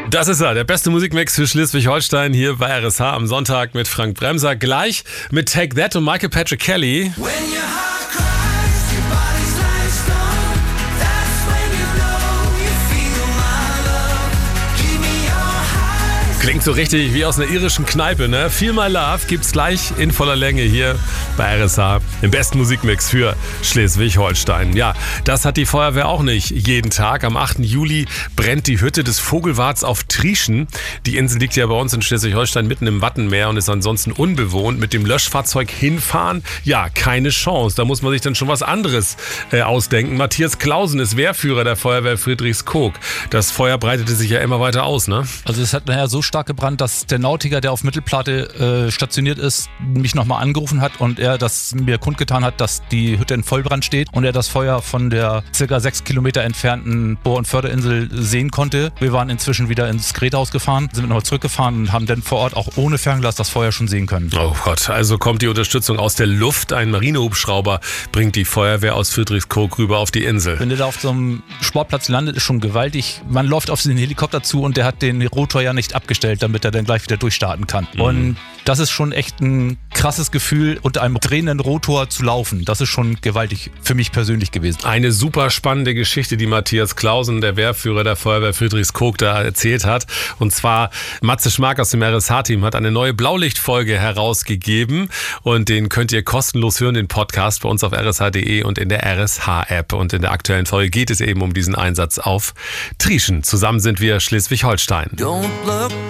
Das ist er, der beste Musikmix für Schleswig-Holstein hier bei RSH am Sonntag mit Frank Bremser. Gleich mit Take That und Michael Patrick Kelly. Klingt so richtig wie aus einer irischen Kneipe, ne? Feel My Love gibt's gleich in voller Länge hier bei RSH im besten Musikmix für Schleswig-Holstein. Ja, das hat die Feuerwehr auch nicht jeden Tag. Am 8. Juli brennt die Hütte des Vogelwarts auf Trieschen. Die Insel liegt ja bei uns in Schleswig-Holstein mitten im Wattenmeer und ist ansonsten unbewohnt. Mit dem Löschfahrzeug hinfahren, ja, keine Chance. Da muss man sich dann schon was anderes ausdenken. Matthias Clausen ist Wehrführer der Feuerwehr Friedrichskoog. Das Feuer breitete sich ja immer weiter aus, ne? Also es hat nachher so stark gebrannt, dass der Nautiker, der auf Mittelplatte stationiert ist, mich nochmal angerufen hat und er das mir kundgetan hat, dass die Hütte in Vollbrand steht und er das Feuer von der ca. 6 Kilometer entfernten Bohr- und Förderinsel sehen konnte. Wir waren inzwischen wieder ins Gerätehaus gefahren, sind nochmal zurückgefahren und haben dann vor Ort auch ohne Fernglas das Feuer schon sehen können. Oh Gott, also kommt die Unterstützung aus der Luft. Ein Marinehubschrauber bringt die Feuerwehr aus Friedrichskoog rüber auf die Insel. Wenn der da auf so einem Sportplatz landet, ist schon gewaltig. Man läuft auf den Helikopter zu und der hat den Rotor ja nicht abgestellt, damit er dann gleich wieder durchstarten kann. Und das ist schon echt ein krasses Gefühl, unter einem drehenden Rotor zu laufen. Das ist schon gewaltig für mich persönlich gewesen. Eine super spannende Geschichte, die Matthias Clausen, der Wehrführer der Feuerwehr Friedrichskoog, da erzählt hat. Und zwar Matze Schmark aus dem RSH-Team hat eine neue Blaulichtfolge herausgegeben und den könnt ihr kostenlos hören, den Podcast bei uns auf rsh.de und in der RSH-App. Und in der aktuellen Folge geht es eben um diesen Einsatz auf Trieschen. Zusammen sind wir Schleswig-Holstein.